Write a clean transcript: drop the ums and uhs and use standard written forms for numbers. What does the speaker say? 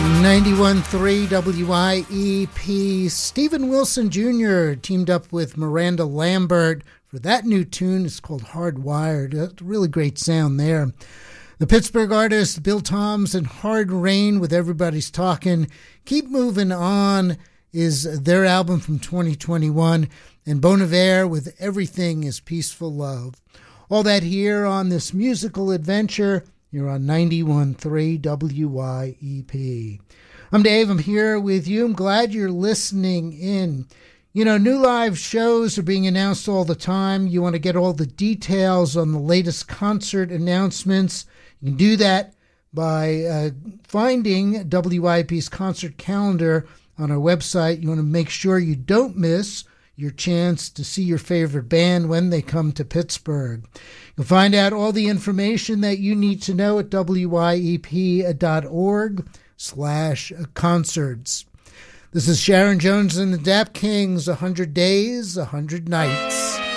91.3 WIEP. Stephen Wilson Jr. teamed up with Miranda Lambert for that new tune. It's called Hardwired. That's a really great sound there. The Pittsburgh artists Bill Toms and Hard Rain with Everybody's Talking. Keep Moving On is their album from 2021. And Bon Iver with Everything is Peaceful Love. All that here on this musical adventure. You're on 91.3 WIEP. I'm Dave. I'm here with you. I'm glad you're listening in. You know, new live shows are being announced all the time. You want to get all the details on the latest concert announcements. You can do that by finding WIEP's concert calendar on our website. You want to make sure you don't miss your chance to see your favorite band when they come to Pittsburgh. You'll find out all the information that you need to know at wiep.org/concerts. This is Sharon Jones and the Dap Kings, 100 Days, 100 Nights.